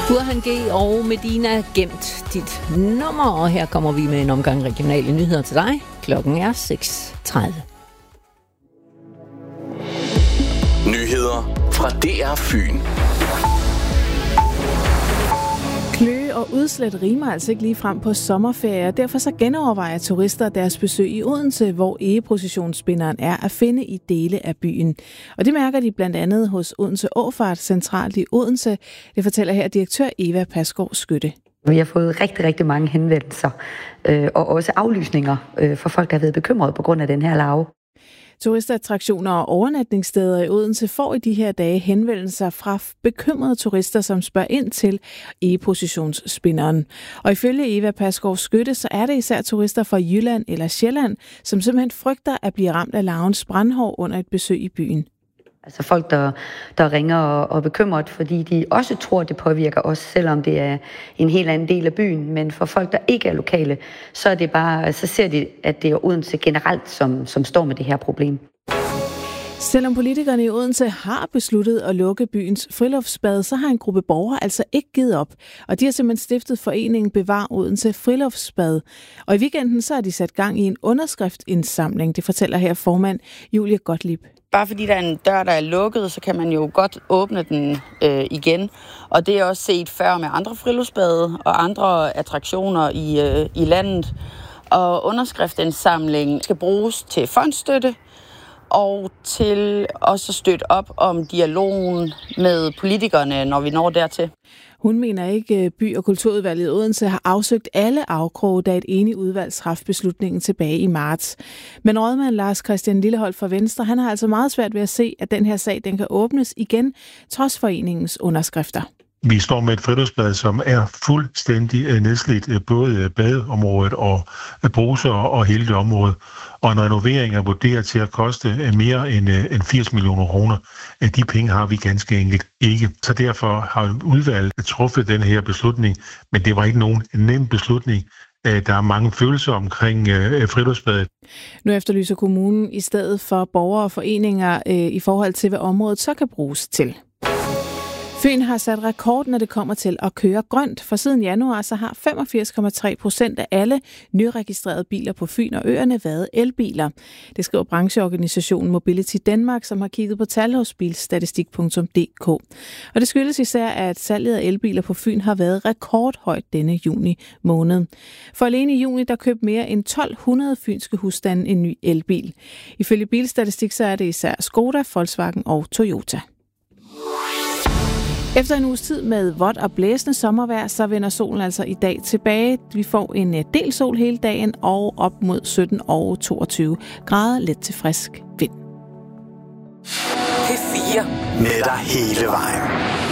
Burhan G. og Medina gemt dit nummer, og her kommer vi med en omgang regionale nyheder til dig. Klokken er 6:30. Nyheder fra DR Fyn. Kløe og Udslet rimer altså ikke lige frem på sommerferie, og derfor så genovervejer turister deres besøg i Odense, hvor egeprocessionsspinderen er at finde i dele af byen. Og det mærker de blandt andet hos Odense Åfart centralt i Odense. Det fortæller her direktør Eva Pasgaard Skytte. Vi har fået rigtig, rigtig mange henvendelser og også aflysninger for folk, der har været bekymrede på grund af den her larve. Turistattraktioner og overnatningssteder i Odense får i de her dage henvendelser fra bekymrede turister, som spørger ind til egeprocessionsspinderen. Og ifølge Eva Pasgaard Skytte, så er det især turister fra Jylland eller Sjælland, som simpelthen frygter at blive ramt af larvens brandhår under et besøg i byen. Altså folk, der ringer og er bekymret, fordi de også tror, det påvirker os, selvom det er en helt anden del af byen. Men for folk, der ikke er lokale, så ser de, at det er Odense generelt, som står med det her problem. Selvom politikerne i Odense har besluttet at lukke byens friluftsbad, så har en gruppe borgere altså ikke givet op. Og de har simpelthen stiftet foreningen Bevar Odense Friluftsbad. Og i weekenden så har de sat gang i en underskriftsindsamling. Det fortæller her formand Julie Gottlieb. Bare fordi der er en dør, der er lukket, så kan man jo godt åbne den igen. Og det er også set før med andre friluftsbade og andre attraktioner i landet. Og underskriftsindsamling skal bruges til fondsstøtte og til også at støtte op om dialogen med politikerne, når vi når dertil. Hun mener ikke, By- og Kulturudvalget i Odense har afsøgt alle afkroge, da et enigt udvalg traf beslutningen tilbage i marts. Men rådmand Lars Christian Lilleholt fra Venstre, han har altså meget svært ved at se, at den her sag den kan åbnes igen, trods foreningens underskrifter. Vi står med et friluftsbad, som er fuldstændig nedslidt, både badeområdet og bruser og hele det område. Og en renovering er vurderet til at koste mere end 80 millioner kroner. De penge har vi ganske enkelt ikke. Så derfor har udvalget truffet den her beslutning, men det var ikke nogen nem beslutning. Der er mange følelser omkring friluftsbadet. Nu efterlyser kommunen i stedet for borgere og foreninger i forhold til, hvad området så kan bruges til. Fyn har sat rekord, når det kommer til at køre grønt, for siden januar så har 85,3% af alle nyregistrerede biler på Fyn og øerne været elbiler. Det skriver brancheorganisationen Mobility Danmark, som har kigget på tal hos bilstatistik.dk. Og det skyldes især, at salget af elbiler på Fyn har været rekordhøjt denne juni måned. For alene i juni, der købte mere end 1200 fynske husstande en ny elbil. Ifølge Bilstatistik så er det især Skoda, Volkswagen og Toyota. Efter en uges tid med vådt og blæsende sommervejr, så vender solen altså i dag tilbage. Vi får en del sol hele dagen og op mod 17 og 22 grader, let til frisk vind. P4 med dig hele vejen.